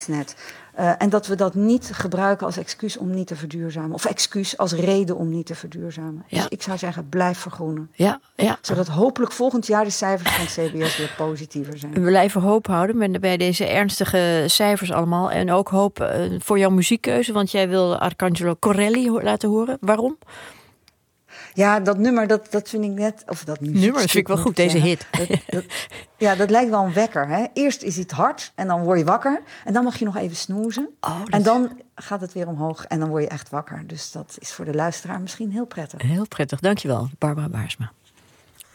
net. En dat we dat niet gebruiken als excuus om niet te verduurzamen. Of excuus als reden om niet te verduurzamen. Ja. Dus ik zou zeggen, blijf vergroenen. Ja. Zodat hopelijk volgend jaar de cijfers van het CBS weer positiever zijn. We blijven hoop houden bij deze ernstige cijfers allemaal. En ook hoop voor jouw muziekkeuze. Want jij wil Arcangelo Corelli laten horen. Waarom? Ja, dat nummer, dat vind ik net... Of dat nummer vind ik wel goed, deze hit. Dat lijkt wel een wekker. Hè? Eerst is iets hard en dan word je wakker. En dan mag je nog even snoezen. En dan gaat het weer omhoog en dan word je echt wakker. Dus dat is voor de luisteraar misschien heel prettig. Heel prettig, dankjewel. Barbara Baarsma.